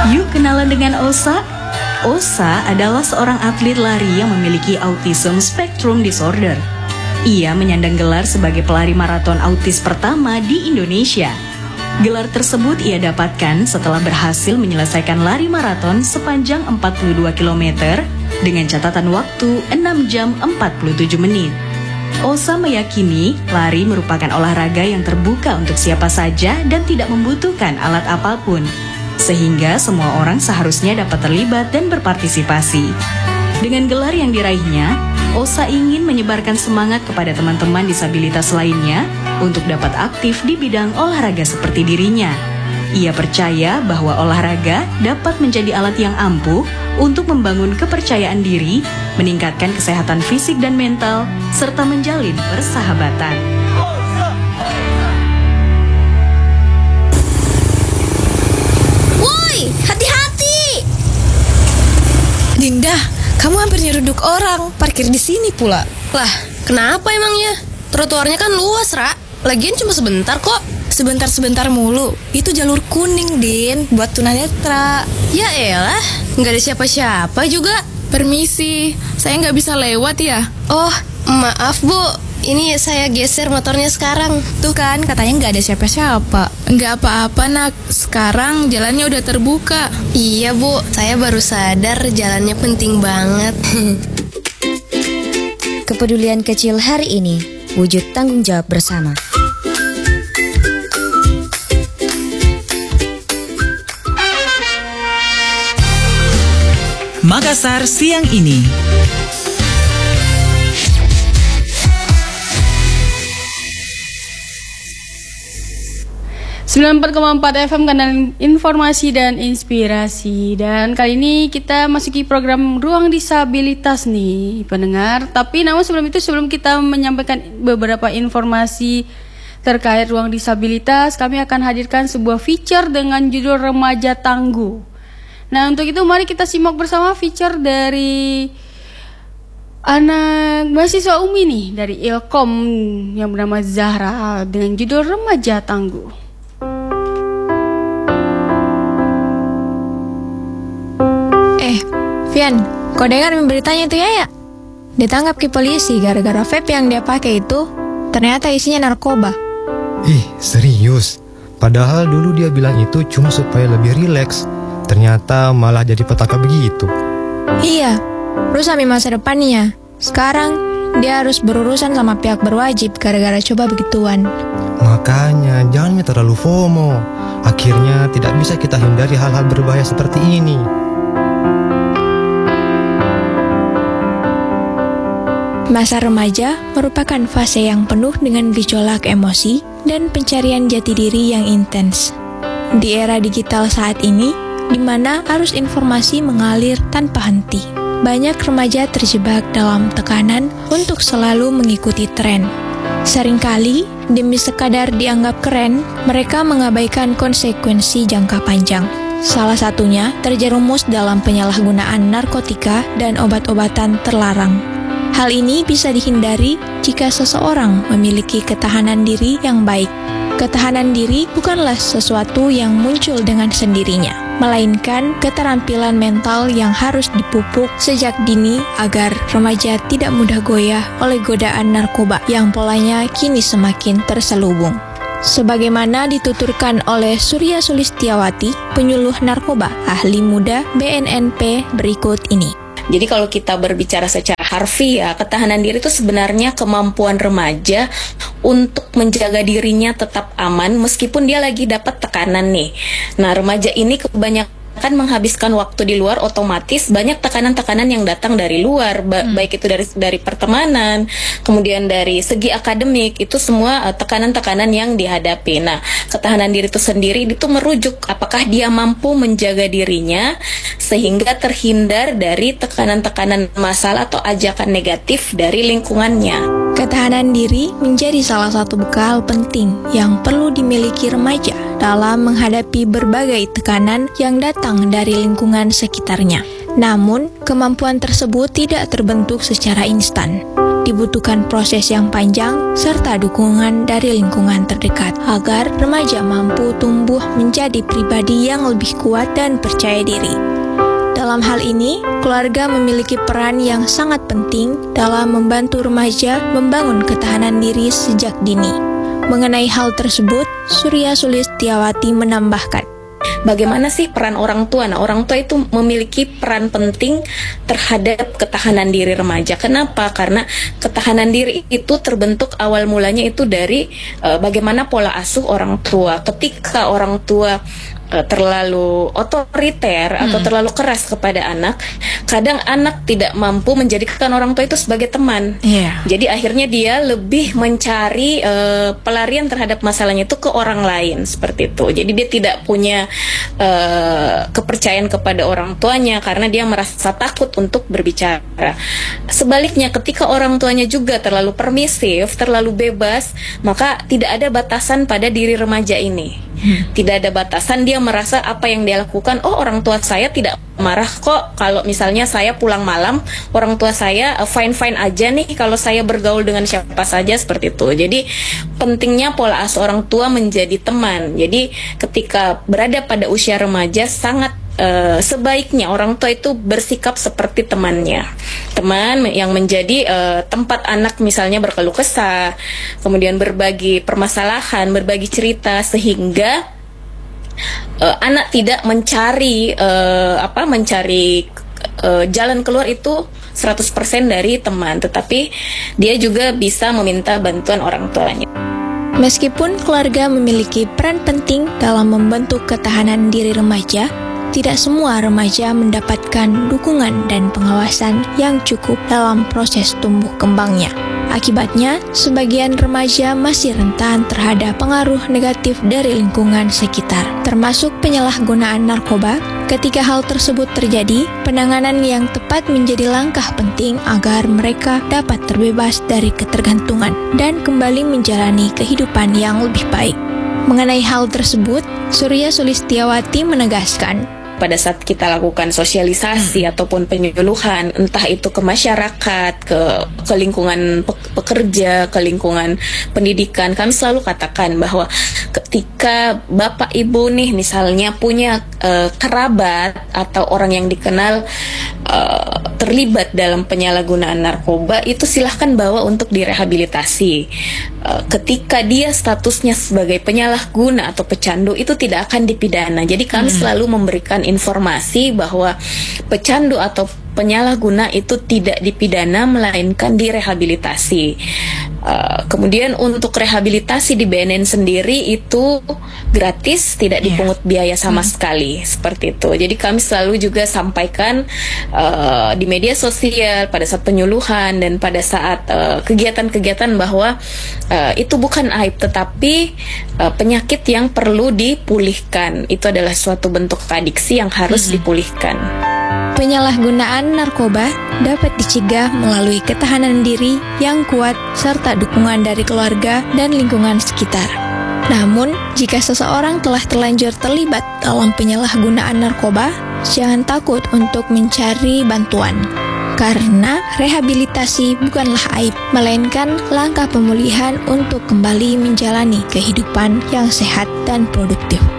Yuk kenalan dengan Osa. Osa adalah seorang atlet lari yang memiliki autism spectrum disorder. Ia menyandang gelar sebagai pelari maraton autis pertama di Indonesia. Gelar tersebut ia dapatkan setelah berhasil menyelesaikan lari maraton sepanjang 42 km dengan catatan waktu 6 jam 47 menit. Osa meyakini lari merupakan olahraga yang terbuka untuk siapa saja dan tidak membutuhkan alat apapun, sehingga semua orang seharusnya dapat terlibat dan berpartisipasi. Dengan gelar yang diraihnya, Osa ingin menyebarkan semangat kepada teman-teman disabilitas lainnya untuk dapat aktif di bidang olahraga seperti dirinya. Ia percaya bahwa olahraga dapat menjadi alat yang ampuh untuk membangun kepercayaan diri, meningkatkan kesehatan fisik dan mental, serta menjalin persahabatan. Woi, hati-hati! Dinda, kamu hampir nyeruduk orang, parkir di sini pula. Lah, kenapa emangnya? Trotoarnya kan luas, Ra. Lagian cuma sebentar kok. Sebentar-sebentar mulu. Itu jalur kuning, Din, buat tunanetra. Ya elah, nggak ada siapa-siapa juga. Permisi, saya nggak bisa lewat ya? Oh, maaf Bu. Ini saya geser motornya sekarang. Tuh kan, katanya nggak ada siapa-siapa. Nggak apa-apa nak, sekarang jalannya udah terbuka. Iya Bu, saya baru sadar jalannya penting banget. Kepedulian kecil hari ini, wujud tanggung jawab bersama. Makassar siang ini. .4 FM kanal informasi dan inspirasi. Dan kali ini kita masuki program Ruang Disabilitas nih pendengar. Tapi namun sebelum kita menyampaikan beberapa informasi terkait ruang disabilitas, kami akan hadirkan sebuah feature dengan judul Remaja Tangguh. Nah, untuk itu mari kita simak bersama feature dari anak mahasiswa UMI nih dari Ilkom yang bernama Zahra dengan judul Remaja Tangguh. Vian, kau dengar beritanya itu ya? Ditangkap ke polisi gara-gara vape yang dia pakai itu ternyata isinya narkoba. Serius? Padahal dulu dia bilang itu cuma supaya lebih rileks. Ternyata malah jadi petaka begitu. Iya, rusak masa depannya. Sekarang dia harus berurusan sama pihak berwajib gara-gara coba begituan. Makanya jangan terlalu FOMO. Akhirnya tidak bisa kita hindari hal-hal berbahaya seperti ini. Masa remaja merupakan fase yang penuh dengan gejolak emosi dan pencarian jati diri yang intens. Di era digital saat ini, di mana arus informasi mengalir tanpa henti, banyak remaja terjebak dalam tekanan untuk selalu mengikuti tren. Seringkali, demi sekadar dianggap keren, mereka mengabaikan konsekuensi jangka panjang. Salah satunya terjerumus dalam penyalahgunaan narkotika dan obat-obatan terlarang. Hal ini bisa dihindari jika seseorang memiliki ketahanan diri yang baik. Ketahanan diri bukanlah sesuatu yang muncul dengan sendirinya, melainkan keterampilan mental yang harus dipupuk sejak dini agar remaja tidak mudah goyah oleh godaan narkoba yang polanya kini semakin terselubung. Sebagaimana dituturkan oleh Surya Sulistiawati, penyuluh narkoba ahli muda BNNP berikut ini. Jadi kalau kita berbicara secara harfiah, ketahanan diri itu sebenarnya kemampuan remaja untuk menjaga dirinya tetap aman meskipun dia lagi dapat tekanan nih. Nah, remaja ini kebanyakan menghabiskan waktu di luar, otomatis banyak tekanan-tekanan yang datang dari luar, baik itu dari pertemanan, kemudian dari segi akademik, itu semua tekanan-tekanan yang dihadapi. Nah, ketahanan diri itu sendiri itu merujuk apakah dia mampu menjaga dirinya sehingga terhindar dari tekanan-tekanan masalah atau ajakan negatif dari lingkungannya. Ketahanan diri menjadi salah satu bekal penting yang perlu dimiliki remaja dalam menghadapi berbagai tekanan yang datang dari lingkungan sekitarnya. Namun, kemampuan tersebut tidak terbentuk secara instan. dibutuhkan proses yang panjang serta dukungan dari lingkungan terdekat agar remaja mampu tumbuh menjadi pribadi yang lebih kuat dan percaya diri. Dalam hal ini, keluarga memiliki peran yang sangat penting dalam membantu remaja membangun ketahanan diri sejak dini. Mengenai hal tersebut, Surya Sulistiawati menambahkan, bagaimana sih peran orang tua? Nah, orang tua itu memiliki peran penting terhadap ketahanan diri remaja. Kenapa? Karena ketahanan diri itu terbentuk awal mulanya itu dari bagaimana pola asuh orang tua. Ketika orang tua terlalu otoriter atau terlalu keras kepada anak, kadang anak tidak mampu menjadikan orang tua itu sebagai teman. Jadi akhirnya dia lebih mencari pelarian terhadap masalahnya itu ke orang lain, seperti itu. Jadi dia tidak punya kepercayaan kepada orang tuanya karena dia merasa takut untuk berbicara. Sebaliknya, ketika orang tuanya juga terlalu permisif, terlalu bebas, maka tidak ada batasan pada diri remaja ini. Tidak ada batasan, dia merasa apa yang dia lakukan, oh orang tua saya tidak marah kok kalau misalnya saya pulang malam, orang tua saya fine-fine aja nih kalau saya bergaul dengan siapa saja, seperti itu. Jadi pentingnya pola asuh orang tua menjadi teman. Jadi ketika berada pada usia remaja, sangat sebaiknya orang tua itu bersikap seperti temannya, teman yang menjadi tempat anak misalnya berkeluh kesah, kemudian berbagi permasalahan, berbagi cerita, sehingga anak tidak mencari jalan keluar itu 100% dari teman, tetapi dia juga bisa meminta bantuan orang tuanya. Meskipun keluarga memiliki peran penting dalam membentuk ketahanan diri remaja, tidak semua remaja mendapatkan dukungan dan pengawasan yang cukup dalam proses tumbuh kembangnya. Akibatnya, sebagian remaja masih rentan terhadap pengaruh negatif dari lingkungan sekitar, termasuk penyalahgunaan narkoba. Ketika hal tersebut terjadi, penanganan yang tepat menjadi langkah penting agar mereka dapat terbebas dari ketergantungan dan kembali menjalani kehidupan yang lebih baik. Mengenai hal tersebut, Surya Sulistiawati menegaskan, pada saat kita lakukan sosialisasi ataupun penyuluhan, entah itu ke masyarakat, ke lingkungan pekerja, ke lingkungan pendidikan, kami selalu katakan bahwa ketika bapak ibu nih misalnya punya kerabat atau orang yang dikenal terlibat dalam penyalahgunaan narkoba, itu silahkan bawa untuk direhabilitasi. Ketika dia statusnya sebagai penyalahguna atau pecandu, itu tidak akan dipidana. Jadi kami selalu memberikan informasi bahwa pecandu atau penyalahguna itu tidak dipidana, melainkan direhabilitasi. Kemudian untuk rehabilitasi di BNN sendiri itu gratis, tidak dipungut biaya sama sekali, seperti itu. Jadi kami selalu juga sampaikan di media sosial pada saat penyuluhan dan pada saat kegiatan-kegiatan bahwa itu bukan aib, tetapi penyakit yang perlu dipulihkan. Itu adalah suatu bentuk adiksi yang harus dipulihkan. Penyalahgunaan narkoba dapat dicegah melalui ketahanan diri yang kuat serta dukungan dari keluarga dan lingkungan sekitar. Namun, jika seseorang telah terlanjur terlibat dalam penyalahgunaan narkoba, jangan takut untuk mencari bantuan. Karena rehabilitasi bukanlah aib, melainkan langkah pemulihan untuk kembali menjalani kehidupan yang sehat dan produktif.